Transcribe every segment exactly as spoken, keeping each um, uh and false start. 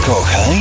Kochaj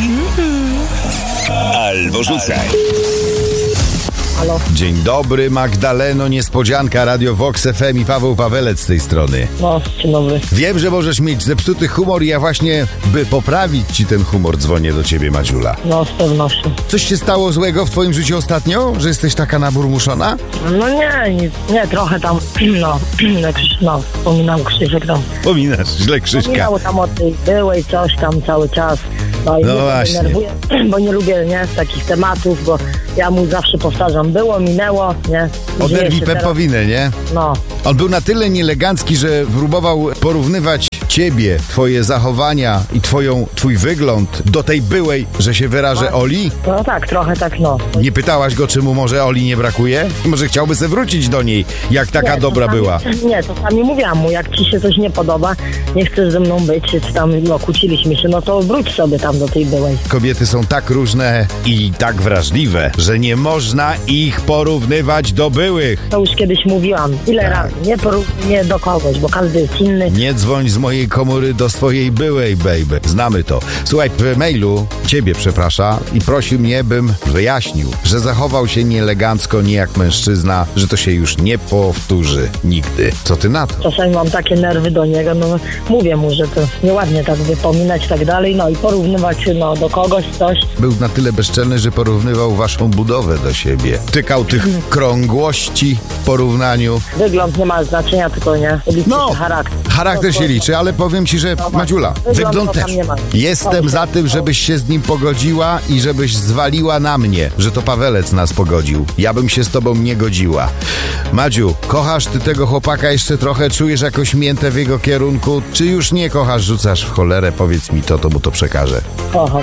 albo rzucaj. Halo. Dzień dobry, Magdaleno, niespodzianka, Radio Vox F M i Paweł Pawelec z tej strony. No, dzień dobry. Wiem, że możesz mieć zepsuty humor i ja właśnie, by poprawić ci ten humor, dzwonię do ciebie, Madziula. No, z pewnością. Coś się stało złego w twoim życiu ostatnio? Że jesteś taka naburmuszona? No nie, nie, nie trochę tam, no, no, wspominam Krzysiek tam. Wspominasz źle Krzyśka. Wspominało tam o tej byłej coś tam cały czas. No i No mnie to właśnie. denerwuje, bo nie lubię, nie, takich tematów, bo ja mu zawsze powtarzam, było, minęło, nie. Oderwij Żyje się teraz. pepowinę, nie? No. On był na tyle nieelegancki, że próbował porównywać ciebie, twoje zachowania i twoją, twój wygląd do tej byłej, że się wyrażę, Oli? No tak, trochę tak, no. Nie pytałaś go, czy mu może Oli nie brakuje? Może chciałby se wrócić do niej, jak taka Nie, dobra czasami- była. Nie, to sami mówiłam mu, jak ci się coś nie podoba, nie chcesz ze mną być, czy tam, no, kłóciliśmy się, no to wróć sobie tam do tej byłej. Kobiety są tak różne i tak wrażliwe, że nie można ich porównywać do byłych. To już kiedyś mówiłam, ile Tak. razy, nie, poró- nie do kogoś, bo każdy jest inny. Nie dzwoń z mojej komory do swojej byłej, baby. Znamy to. Słuchaj, w mailu ciebie przeprasza i prosił mnie, bym wyjaśnił, że zachował się nieelegancko, nie jak mężczyzna, że to się już nie powtórzy nigdy. Co ty na to? Czasami mam takie nerwy do niego, no mówię mu, że to nieładnie tak wypominać i tak dalej, no i porównywać się, no, do kogoś coś. Był na tyle bezczelny, że porównywał waszą budowę do siebie. Tykał tych krągłości w porównaniu. Wygląd nie ma znaczenia, tylko nie, liczy No, się charakter. charakter się liczy, ale powiem ci, że Madziula, Wygląd wygląd to tam też. nie ma. Jestem za tym, żebyś się z nim pogodziła i żebyś zwaliła na mnie, że to Pawelec nas pogodził. Ja bym się z tobą nie godziła. Madziu, kochasz ty tego chłopaka jeszcze trochę? Czujesz jakąś miętę w jego kierunku? Czy już nie kochasz, rzucasz w cholerę? Powiedz mi to, to mu to przekażę. Kocham.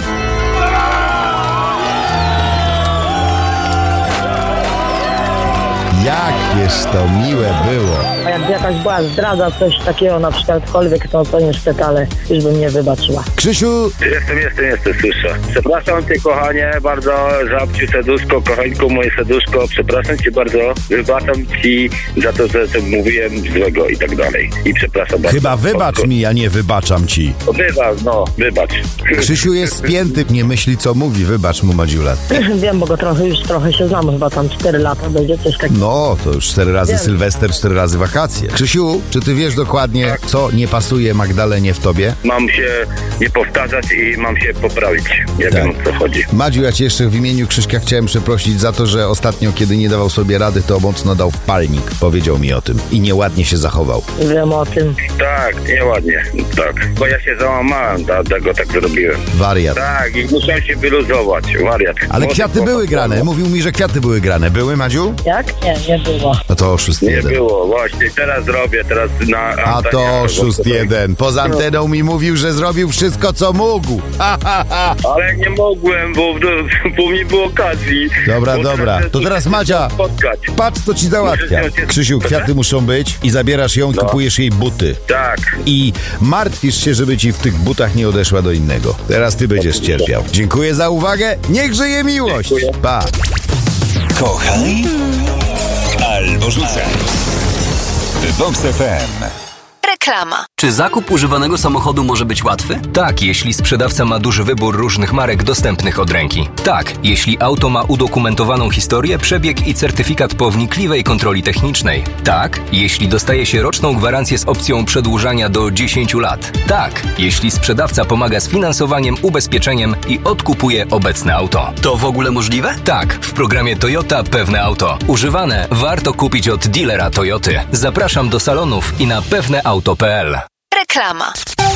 Jakież to miłe było. A jakby jakaś była zdradza, coś takiego na przykładkolwiek, to, to niestety, ale już bym nie wybaczyła. Krzysiu, Jestem, jestem, jestem, słyszę. Przepraszam cię, kochanie, bardzo, żabciu, serduszko, kochańku, moje serduszko, przepraszam cię bardzo, wybaczam ci za to, że to mówiłem złego i tak dalej. I przepraszam bardzo. chyba wybacz mi, a nie wybaczam ci. Wybacz, no, wybacz. Krzysiu jest spięty, nie myśli co mówi, wybacz mu, Madziula. Wiem, bo go trochę już trochę się znam, chyba tam cztery lata będzie coś takiego. No, to już cztery razy Wiem. Sylwester, cztery razy wakacje. Krzysiu, czy ty wiesz dokładnie, co nie pasuje Magdalenie w tobie? Mam się nie powtarzać i mam się poprawić. Ja Tak. wiem, o co chodzi. Madziu, ja cię jeszcze w imieniu Krzyśka chciałem przeprosić za to, że ostatnio, kiedy nie dawał sobie rady, to mocno dał w palnik. Powiedział mi o tym i nieładnie się zachował. Wiem o tym. Tak, nieładnie, tak. Bo ja się załamałem, dlatego tak zrobiłem. Wariat. Tak, i muszę się wyluzować, wariat. Ale Młody kwiaty chłopak, były grane. Mówił mi, że kwiaty były grane. Były, Madziu? Jak? Nie, nie było. No to oszust Nie jeden. było, właśnie, teraz zrobię, teraz na A antenie. to oszust jeden. Poza anteną mi mówił, że zrobił wszystko, co mógł. Ha, ha, ha. Ale nie mogłem, bo, bo nie było okazji. Dobra, Bo dobra. To muszę teraz się Madzia, spotkać. patrz co ci załatwia. Muszę się- Krzysiu, kwiaty muszą być i zabierasz ją i No. kupujesz jej buty. Tak. I martwisz się, żeby ci w tych butach nie odeszła do innego. Teraz ty będziesz cierpiał. Dziękuję za uwagę. Niech żyje miłość. Dziękuję. Pa. Kochaj albo rzucaj. Vox F M. Reklama. Czy zakup używanego samochodu może być łatwy? Tak, jeśli sprzedawca ma duży wybór różnych marek dostępnych od ręki. Tak, jeśli auto ma udokumentowaną historię, przebieg i certyfikat po wnikliwej kontroli technicznej. Tak, jeśli dostaje się roczną gwarancję z opcją przedłużania do dziesięciu lat. Tak, jeśli sprzedawca pomaga z finansowaniem, ubezpieczeniem i odkupuje obecne auto. To w ogóle możliwe? Tak, w programie Toyota Pewne Auto. Używane warto kupić od dealera Toyoty. Zapraszam do salonów i na pewne auto kropka p l. Reklama.